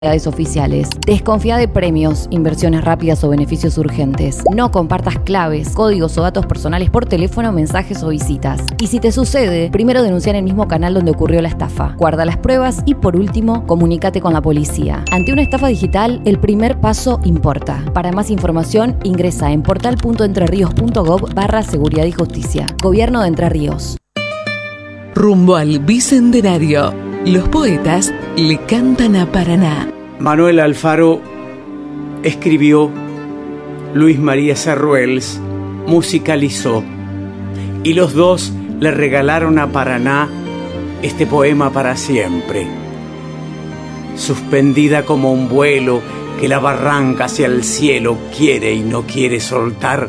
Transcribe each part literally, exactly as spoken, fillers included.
oficiales. Desconfía de premios, inversiones rápidas o beneficios urgentes. No compartas claves, códigos o datos personales por teléfono, mensajes o visitas. Y si te sucede, primero denuncia en el mismo canal donde ocurrió la estafa. Guarda las pruebas y, por último, comunícate con la policía. Ante una estafa digital, el primer paso importa. Para más información, ingresa en portal punto entrerríos punto gob barra seguridad y justicia. Gobierno de Entre Ríos. Rumbo al Bicentenario. Los poetas le cantan a Paraná. Manuel Alfaro escribió, Luis María Sarruels musicalizó, y los dos le regalaron a Paraná este poema para siempre. Suspendida como un vuelo que la barranca hacia el cielo quiere y no quiere soltar,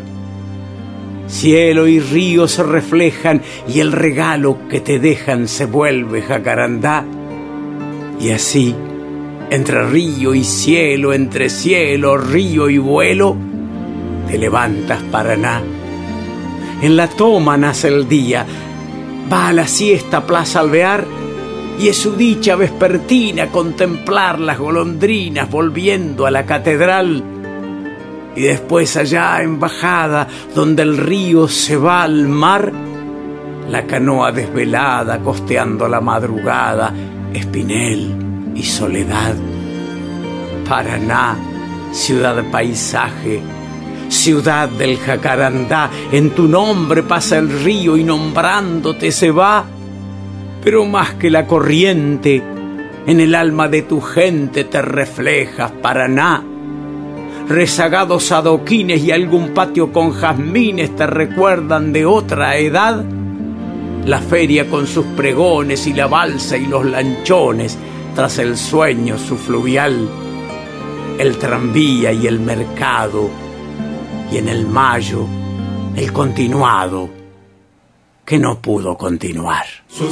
cielo y río se reflejan y el regalo que te dejan se vuelve jacarandá. Y así, entre río y cielo, entre cielo, río y vuelo, te levantas, Paraná. En la toma nace el día, va a la siesta Plaza Alvear, y es su dicha vespertina contemplar las golondrinas volviendo a la catedral. Y después allá en bajada, donde el río se va al mar, la canoa desvelada costeando la madrugada, Espinel y Soledad. Paraná, ciudad paisaje, ciudad del jacarandá, en tu nombre pasa el río y nombrándote se va. Pero más que la corriente, en el alma de tu gente te reflejas, Paraná. Rezagados adoquines y algún patio con jazmines te recuerdan de otra edad. La feria con sus pregones y la balsa y los lanchones tras el sueño su fluvial. El tranvía y el mercado, y en el mayo el continuado que no pudo continuar.